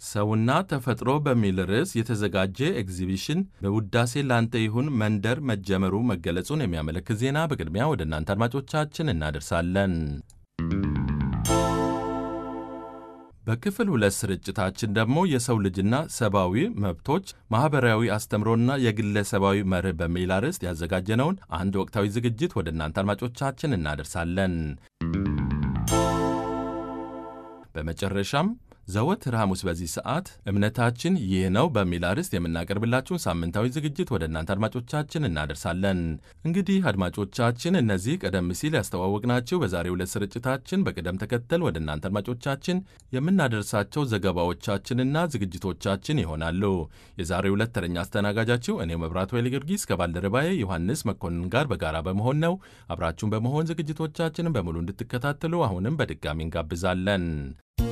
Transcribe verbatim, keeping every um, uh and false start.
ሰውና ተፈጥሮ በሚል ርዕስ የተዘጋጀ ኤግዚቢሽን በውዳሴ ላንተ ይሁን መንደር መጀመሩ መገለጹን የሚያመለክት ዜና በቅድሚያ ወደ እናንተ አድማጮቻችን እናደርሳለን። በክፍል ሁለት ስርጭታችን ደግሞ የሰው ልጅና ሰብአዊ መብቶች ማኅበራዊ አስተምሮና የግለሰባዊ መርህ በሚል ርዕስ ያዘጋጀነውን አንድ ወቅታዊ ዝግጅት ወደ እናንተ አድማጮቻችን እናደርሳለን። በመጨረሻም ዘወትር ሐሙስ በዚህ ሰዓት እምነታችን ይህ ነው በሚል ርዕስ የምናቀርብላችሁን ሳምንታዊ ዝግጅት ወደ እናንተ አድማጮቻችን እናደርሳለን። እንግዲህ አድማጮቻችን እነዚህ ቀደም ሲል ያስተዋወቅናችሁ በዛሬው ዕለት ስርጭታችን በቅደም ተከተል ወደ እናንተ አድማጮቻችን የምናደርሳቸው ዘገባዎቻችንና ዝግጅቶቻችን ይሆናሉ። የዛሬው ዕለት ተረኛ አስተናጋጃችሁ እኔው መብራቱ ኃይለ ጊዮርጊስ ከባልደረባዬ ዮሐንስ መኮንን ጋር በጋራ በመሆን ነው። አብራችሁን በመሆን ዝግጅቶቻችንን በሙሉ እንድትከታተሉ አሁንም በድጋሚ እንጋብዛለን።